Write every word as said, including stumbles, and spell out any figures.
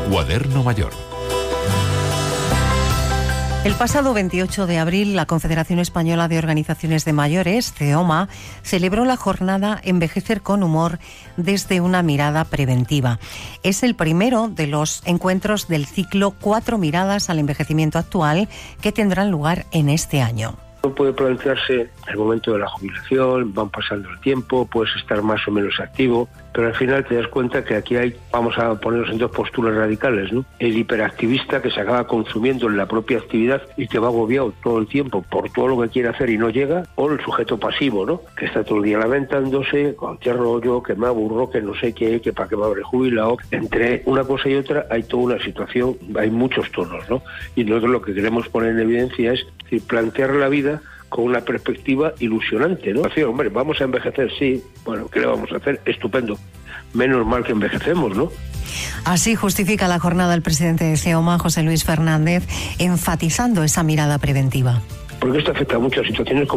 Cuaderno Mayor. El pasado veintiocho de abril, la Confederación Española de Organizaciones de Mayores, CEOMA, celebró la jornada Envejecer con Humor desde una mirada preventiva. Es el primero de los encuentros del ciclo Cuatro miradas al envejecimiento actual que tendrán lugar en este año. Puede plantearse el momento de la jubilación, van pasando el tiempo, puedes estar más o menos activo, pero al final te das cuenta que aquí hay, vamos a ponernos en dos posturas radicales, ¿no? El hiperactivista que se acaba consumiendo en la propia actividad y que va agobiado todo el tiempo por todo lo que quiere hacer y no llega, o el sujeto pasivo, ¿no? Que está todo el día lamentándose, cualquier rollo, que me aburro, que no sé qué, que para qué me habré jubilado. Entre una cosa y otra hay toda una situación, hay muchos tonos, ¿no? Y nosotros lo que queremos poner en evidencia es, es decir, plantear la vida con una perspectiva ilusionante, ¿no? Así, hombre, vamos a envejecer, sí. Bueno, ¿qué le vamos a hacer? Estupendo. Menos mal que envejecemos, ¿no? Así justifica la jornada el presidente de CEOMA, José Luis Fernández, enfatizando esa mirada preventiva. Porque esto afecta a muchas situaciones.